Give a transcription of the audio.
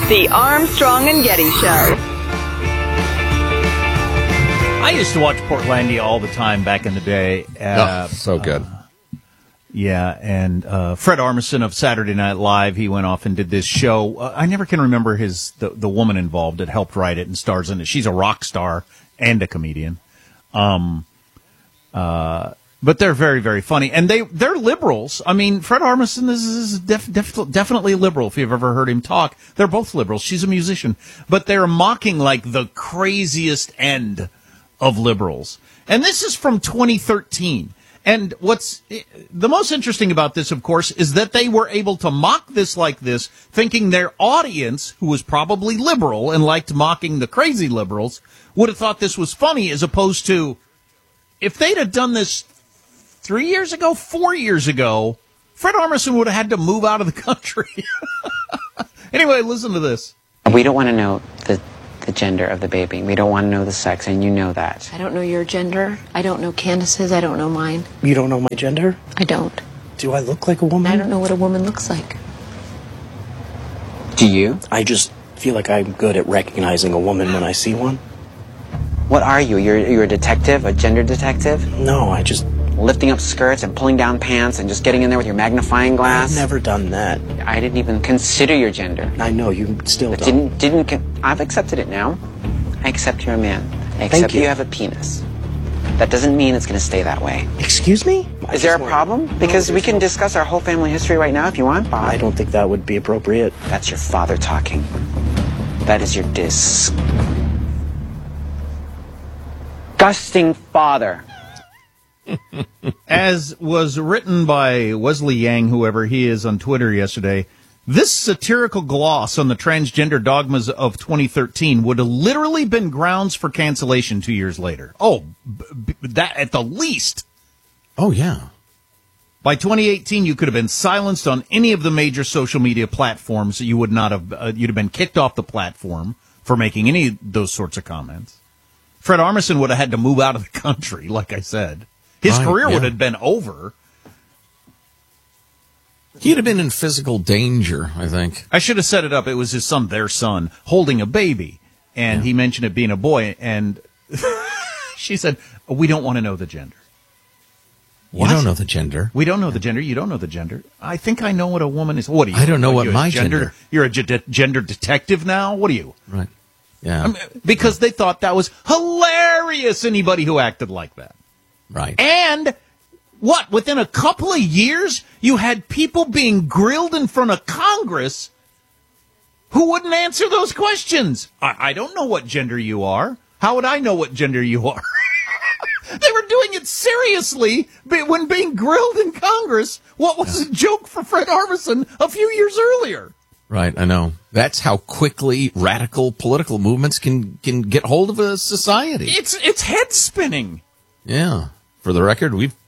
The Armstrong and Getty Show. I used to watch Portlandia all the time back in the day. So good. Yeah, and Fred Armisen of Saturday Night Live, he went off and did this show. I never can remember the woman involved that helped write it and stars in it. She's a rock star and a comedian. But they're very, very funny. And they're liberals. I mean, Fred Armisen is definitely a liberal, if you've ever heard him talk. They're both liberals. She's a musician. But they're mocking, like, the craziest end of liberals. And this is from 2013. And what's the most interesting about this, of course, is that they were able to mock this like this, thinking their audience, who was probably liberal and liked mocking the crazy liberals, would have thought this was funny, as opposed to, if they'd have done this 3 years ago, 4 years ago, Fred Armisen would have had to move out of the country. Anyway, listen to this. We don't want to know the gender of the baby. We don't want to know the sex, and you know that. I don't know your gender. I don't know Candace's. I don't know mine. You don't know my gender? I don't. Do I look like a woman? I don't know what a woman looks like. Do you? I just feel like I'm good at recognizing a woman when I see one. What are you? You're a detective? A gender detective? No, I just... Lifting up skirts and pulling down pants and just getting in there with your magnifying glass? I've never done that. I didn't even consider your gender. I know, you still don't. I've accepted it now. I accept you're a man. I accept you have a penis. That doesn't mean it's going to stay that way. Excuse me? Is there a problem? Because we can discuss our whole family history right now if you want, Bob. I don't think that would be appropriate. That's your father talking. That is your disgusting father. As was written by Wesley Yang, whoever he is, on Twitter yesterday, this satirical gloss on the transgender dogmas of 2013 would have literally been grounds for cancellation 2 years later. Oh, that at the least. Oh, yeah. By 2018, you could have been silenced on any of the major social media platforms. You would not have. You'd have been kicked off the platform for making any of those sorts of comments. Fred Armisen would have had to move out of the country, like I said. His career would have been over. He'd have been in physical danger, I think. I should have set it up. It was their son, holding a baby. And he mentioned it being a boy. And she said, we don't want to know the gender. What? You don't know the gender. We don't know the gender. You don't know the gender. I think I know what a woman is. What are you? I don't know what my gender. You're a gender detective now? What are you? Right. Yeah. I mean, because they thought that was hilarious, anybody who acted like that. Right. And what? Within a couple of years, you had people being grilled in front of Congress who wouldn't answer those questions. I don't know what gender you are. How would I know what gender you are? They were doing it seriously when being grilled in Congress. What was a joke for Fred Armisen a few years earlier? Right, I know. That's how quickly radical political movements can get hold of a society. It's head spinning. Yeah. For the record, we've